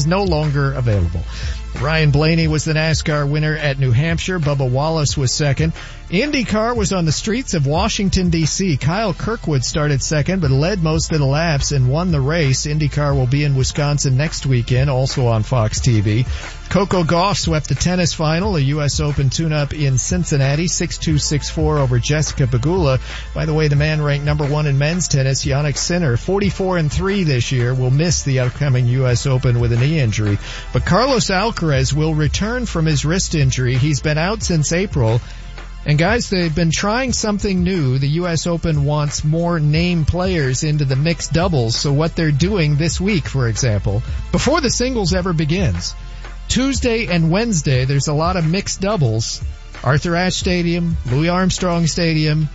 no longer available. Ryan Blaney was the NASCAR winner at New Hampshire. Bubba Wallace was second. IndyCar was on the streets of Washington, D.C. Kyle Kirkwood started second, but led most of the laps and won the race. IndyCar will be in Wisconsin next weekend, also on Fox TV. Coco Gauff swept the tennis final, a U.S. Open tune-up in Cincinnati, 6-2, 6-4 over Jessica Pegula. By the way, the man ranked number 1 in men's tennis, Jannik Sinner, 44-3 this year, will miss the upcoming U.S. Open with a knee injury. But Carlos Alcaraz will return from his wrist injury. He's been out since April. And guys, they've been trying something new. The U.S. Open wants more name players into the mixed doubles. So what they're doing this week, for example, before the singles ever begins, Tuesday and Wednesday, there's a lot of mixed doubles. Arthur Ashe Stadium, Louis Armstrong Stadium,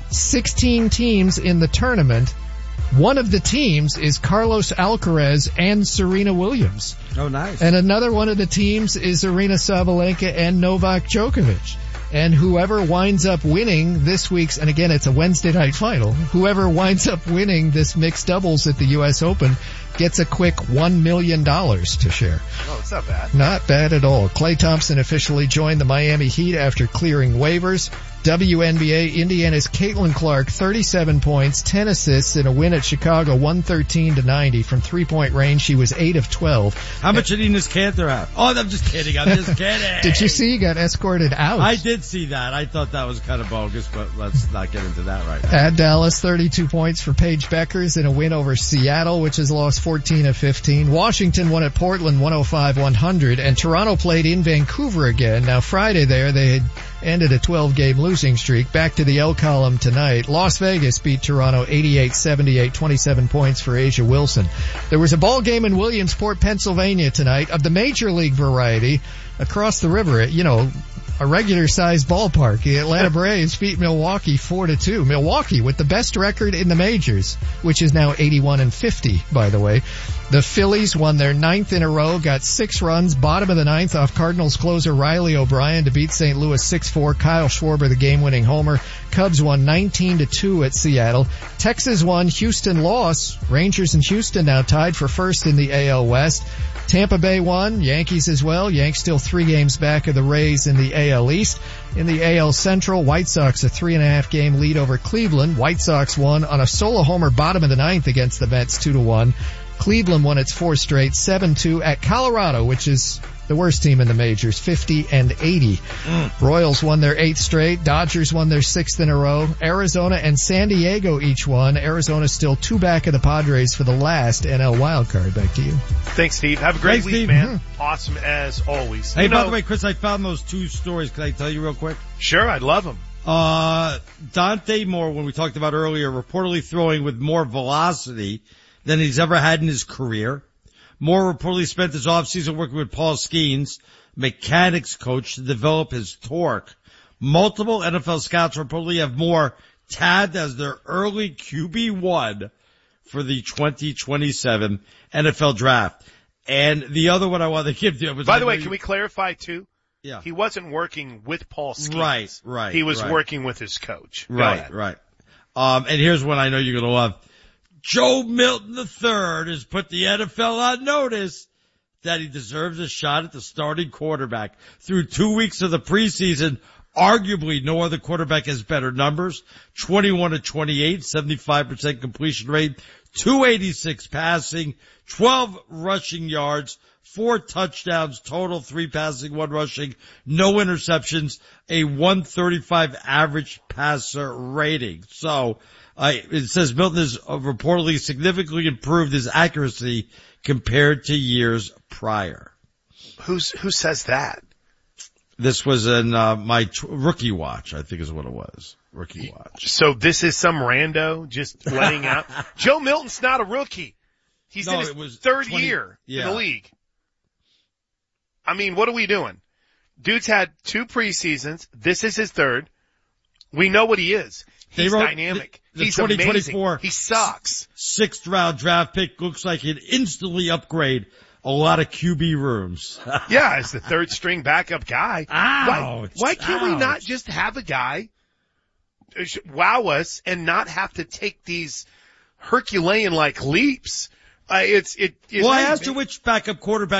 16 teams in the tournament. One of the teams is Carlos Alcaraz and Serena Williams. Oh, nice. And another one of the teams is Aryna Sabalenka and Novak Djokovic. And whoever winds up winning this week's, and again, it's a Wednesday night final, whoever winds up winning this mixed doubles at the U.S. Open gets a quick $1 million to share. Oh, it's not bad. Not bad at all. Klay Thompson officially joined the Miami Heat after clearing waivers. WNBA, Indiana's Caitlin Clark, 37 points, 10 assists in a win at Chicago, 113-90. From three-point range, she was 8 of 12. How much did Enes Kanter have? Oh, I'm just kidding. Did you see he got escorted out? I did see that. I thought that was kind of bogus, but let's not get into that right now. At Dallas, 32 points for Paige Beckers in a win over Seattle, which has lost 14 of 15. Washington won at Portland, 105-100. And Toronto played in Vancouver again. Now, Friday there, they had ended a 12-game losing streak. Back to the L column tonight. Las Vegas beat Toronto 88-78, 27 points for Asia Wilson. There was a ball game in Williamsport, Pennsylvania tonight of the Major League variety across the river. A regular-sized ballpark. The Atlanta Braves beat Milwaukee 4-2. Milwaukee with the best record in the majors, which is now 81-50, by the way. The Phillies won their 9th in a row, got 6 runs, bottom of the 9th off Cardinals closer Riley O'Brien to beat St. Louis 6-4. Kyle Schwarber, the game-winning homer. Cubs won 19-2 at Seattle. Texas won, Houston lost. Rangers and Houston now tied for first in the AL West. Tampa Bay won, Yankees as well. Yanks still 3 games back of the Rays in the AL East. In the AL Central, White Sox a 3.5 game lead over Cleveland. White Sox won on a solo homer bottom of the 9th against the Mets 2-1. Cleveland won its 4th straight 7-2 at Colorado, which is the worst team in the majors, 50-80. Royals won their 8th straight. Dodgers won their 6th in a row. Arizona and San Diego each won. Arizona still 2 back of the Padres for the last NL wildcard. Back to you. Thanks, Steve. Have a great week, Steve. man. Awesome as always. Hey, by the way, Chris, I found those 2 stories. Can I tell you real quick? Sure, I'd love them. Dante Moore, when we talked about earlier, reportedly throwing with more velocity than he's ever had in his career. Moore reportedly spent his offseason working with Paul Skeens, mechanics coach, to develop his torque. Multiple NFL scouts reportedly have Moore tagged as their early QB1 for the 2027 NFL draft. And the other one I wanted to give to you was... By the way, can we clarify too? Yeah. He wasn't working with Paul Skeens. Right. He was working with his coach. Right. And here's one I know you're going to love. Joe Milton III has put the NFL on notice that he deserves a shot at the starting quarterback. Through 2 weeks of the preseason, arguably no other quarterback has better numbers. 21-28, 75% completion rate, 286 passing, 12 rushing yards, 4 touchdowns total, 3 passing, 1 rushing, no interceptions, a 135 average passer rating. So, it says Milton has reportedly significantly improved his accuracy compared to years prior. Who says that? This was in my Rookie Watch, I think is what it was. Rookie Watch. So this is some rando just letting out. Joe Milton's not a rookie. He's in his 3rd year in the league. I mean, what are we doing? Dude's had 2 preseasons. This is his 3rd. We know what he is. He's dynamic. He's 2024 amazing. He sucks. 6th round draft pick looks like he'd instantly upgrade a lot of QB rooms. Yeah, as the 3rd string backup guy. Why can't we not just have a guy wow us and not have to take these Herculean like leaps? I asked you which backup quarterback